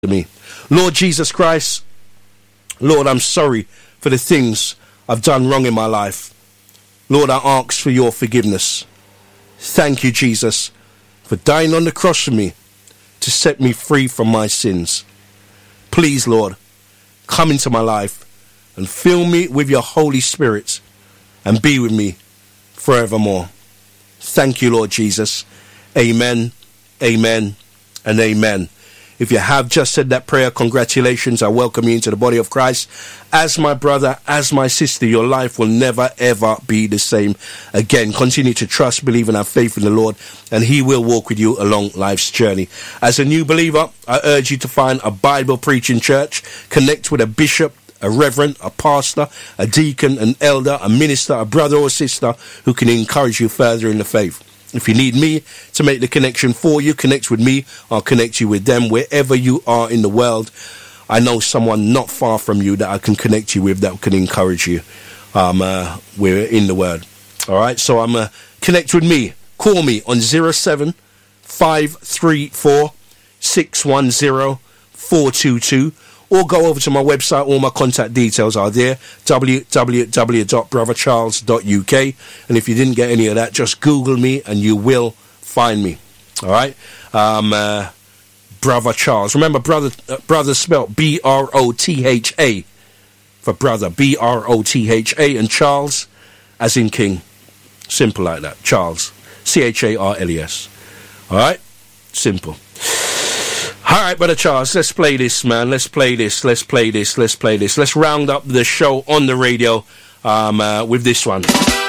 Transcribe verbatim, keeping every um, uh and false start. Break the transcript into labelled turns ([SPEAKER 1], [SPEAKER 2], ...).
[SPEAKER 1] to me. Lord Jesus Christ, Lord, I'm sorry for the things I've done wrong in my life. Lord, I ask for your forgiveness. Thank you, Jesus, for dying on the cross for me to set me free from my sins. Please, Lord, come into my life and fill me with your Holy Spirit and be with me forevermore. Thank you, Lord Jesus. Amen, amen, and amen. If you have just said that prayer, congratulations. I welcome you into the body of Christ. As my brother, as my sister, your life will never, ever be the same again. Continue to trust, believe, and have faith in the Lord, and he will walk with you along life's journey. As a new believer, I urge you to find a Bible-preaching church. Connect with a bishop, a reverend, a pastor, a deacon, an elder, a minister, a brother or sister who can encourage you further in the faith. If you need me to make the connection for you, connect with me. I'll connect you with them wherever you are in the world. I know someone not far from you that I can connect you with that can encourage you. Um, uh, we're in the Word. All right, so I'm uh, connect with me. Call me on zero seven five three four six one zero four two two. Or go over to my website. All my contact details are there, w w w dot brother charles dot u k. And if you didn't get any of that, just Google me and you will find me. All right? Um, uh, Brother Charles. Remember, brother uh, brother spelled B R O T H A for brother, B R O T H A, and Charles as in king. Simple like that. Charles. C H A R L E S. All right? Simple. All right, Brother Charles, let's play this, man. Let's play this. Let's play this. Let's play this. Let's round up the show on the radio um, uh, with this one.